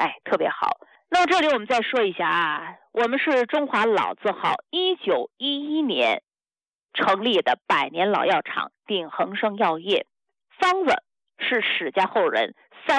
特别好。那么这里我们再说一下啊，我们是中华老字号1911年成立的百年老药厂鼎恒生药业，方子是史家后人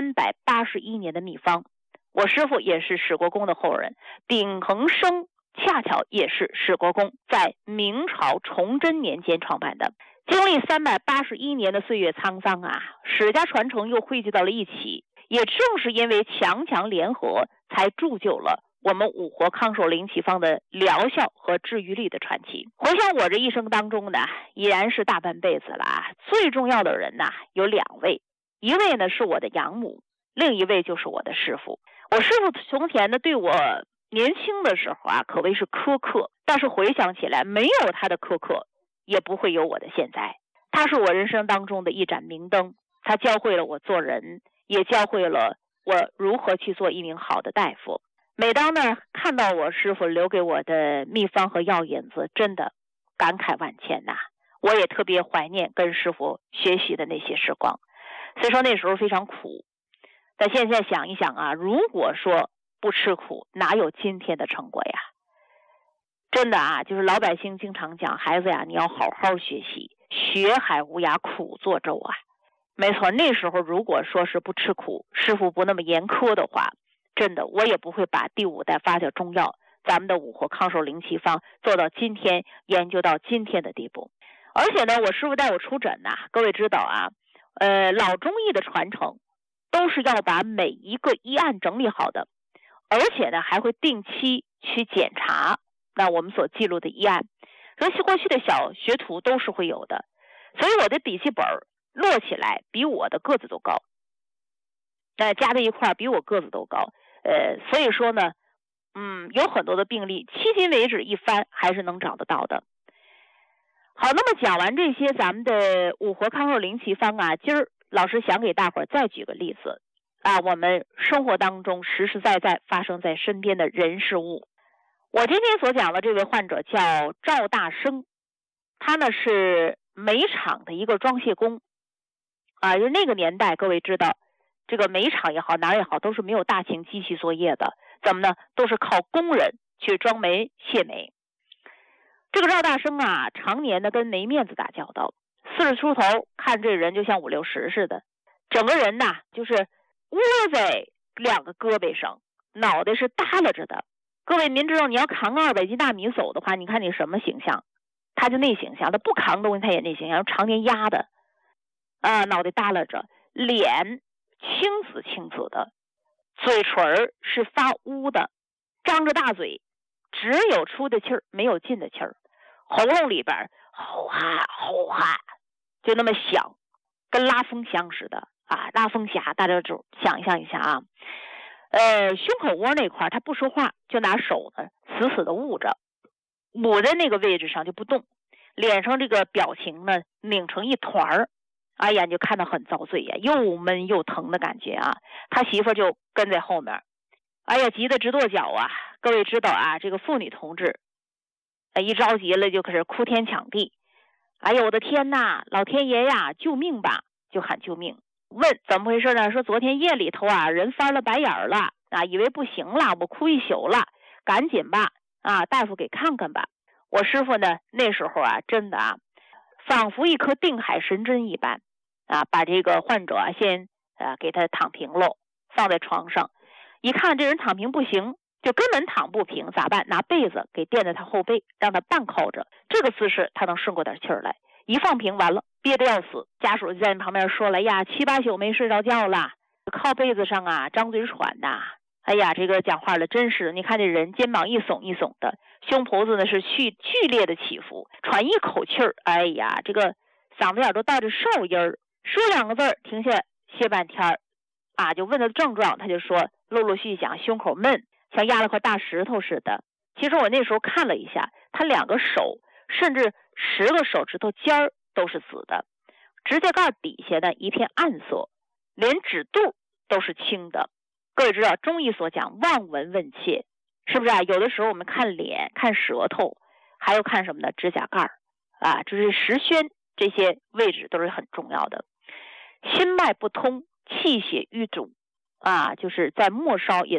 381年的秘方，我师傅也是史国公的后人，鼎恒生恰巧也是史国公在明朝崇祯年间创办的。经历381年的岁月沧桑啊，史家传承又汇集到了一起，也正是因为强强联合，才铸就了我们五活康寿灵奇方的疗效和治愈力的传奇。回想我这一生当中呢，已然是大半辈子了啊，最重要的人呢有2位，一位呢是我的养母，另一位就是我的师傅。我师傅从前呢对我年轻的时候啊可谓是苛刻，但是回想起来，没有他的苛刻，也不会有我的现在。他是我人生当中的一盏明灯，他教会了我做人，也教会了我如何去做一名好的大夫。每当呢看到我师傅留给我的秘方和药引子，真的感慨万千呐。我也特别怀念跟师傅学习的那些时光，所以说那时候非常苦。但现在想一想啊，如果说不吃苦，哪有今天的成果呀？真的啊，就是老百姓经常讲，孩子呀，你要好好学习，学海无涯苦作舟啊。没错，那时候如果说是不吃苦，师傅不那么严苛的话，真的我也不会把第5代发酵中药，咱们的五活康寿灵奇方做到今天，研究到今天的地步。而且呢，我师傅带我出诊呐，各位知道啊，老中医的传承都是要把每一个医案整理好的，而且呢还会定期去检查那我们所记录的医案，所以过去的小学徒都是会有的。所以我的笔记本摞起来比我的个子都高，加在一块比我个子都高，所以说呢，有很多的病例，迄今为止一翻还是能找得到的。好，那么讲完这些咱们的五活康寿灵奇方啊，今儿老师想给大伙儿再举个例子啊，我们生活当中实实在在发生在身边的人事物。我今天所讲的这位患者叫赵大生，他呢是煤厂的一个装卸工啊，就那个年代各位知道，这个煤厂也好哪儿也好，都是没有大型机器作业的，怎么呢？都是靠工人去装煤卸煤。这个赵大生啊，常年的跟煤面子打交道，40出头，看这人就像50、60似的，整个人呐就是窝在2个胳膊上，脑袋是耷拉着的。各位您知道，你要扛200斤大米走的话，你看你什么形象？他就那形象，他不扛东西他也那形象，常年压的啊，脑袋耷拉着，脸青紫的，嘴唇是发乌的，张着大嘴，只有出的气儿没有进的气儿，喉咙里边吼哈吼哈就那么响，跟拉风箱似的啊，拉风匣，大家就想象一下啊。胸口窝那块他不说话，就拿手呢死死的捂着，捂在那个位置上就不动，脸上这个表情呢拧成一团儿，哎呀，你就看到很遭罪呀，又闷又疼的感觉啊。他媳妇就跟在后面，哎呀，急得直跺脚啊。各位知道啊，这个妇女同志一着急了就开始哭天抢地，哎呀，我的天哪，老天爷呀，救命吧，就喊救命。问怎么回事呢？说昨天夜里头啊，人翻了白眼了啊，以为不行了，我哭一宿了，赶紧吧啊，大夫给看看吧。我师傅呢那时候啊，真的啊，仿佛一颗定海神针一般啊，把这个患者啊先给他躺平喽，放在床上，一看这人躺平不行，就根本躺不平，咋办？拿被子给垫在他后背，让他半靠着，这个姿势他能顺过点气儿来。一放平完了，憋得要死，家属就在旁边说了呀，7、8宿没睡着觉了，靠被子上啊张嘴喘呐，哎呀，这个讲话了，真是你看这人肩膀一耸一耸的，胸脯子呢是剧烈的起伏，喘一口气儿，哎呀，这个嗓子眼都带着哨音儿，说2个字停下歇半天啊，就问他的症状，他就说陆陆续续讲胸口闷，像压了块大石头似的。其实我那时候看了一下，他2个手甚至10个手指头尖儿都是紫的，指甲盖底下呢一片暗色，连指肚都是青的。各位知道中医所讲望闻问切，是不是啊？有的时候我们看脸看舌头，还有看什么呢？指甲盖啊，就是实宣这些位置都是很重要的。心脉不通，气血瘀阻啊，就是在末梢也